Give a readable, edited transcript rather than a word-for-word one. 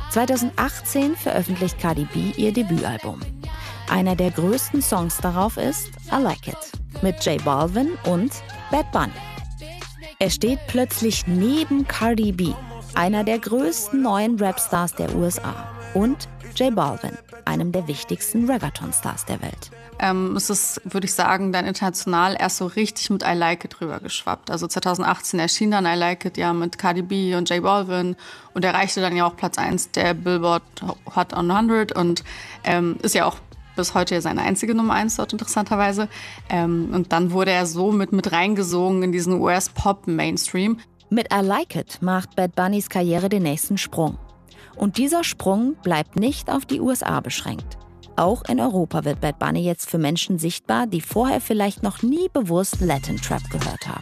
2018 veröffentlicht Cardi B ihr Debütalbum. Einer der größten Songs darauf ist I Like It mit J Balvin und Bad Bunny. Er steht plötzlich neben Cardi B, einer der größten neuen Rapstars der USA, und J Balvin, einem der wichtigsten Reggaeton-Stars der Welt. Es ist, würde ich sagen, dann international erst so richtig mit I Like It rübergeschwappt. Also 2018 erschien dann I Like It ja mit Cardi B und J Balvin und erreichte dann ja auch Platz 1 der Billboard Hot 100 und ist ja auch bis heute seine einzige Nummer 1 dort, interessanterweise. Und dann wurde er so mit reingesungen in diesen US-Pop-Mainstream. Mit I Like It macht Bad Bunnys Karriere den nächsten Sprung. Und dieser Sprung bleibt nicht auf die USA beschränkt. Auch in Europa wird Bad Bunny jetzt für Menschen sichtbar, die vorher vielleicht noch nie bewusst Latin Trap gehört haben.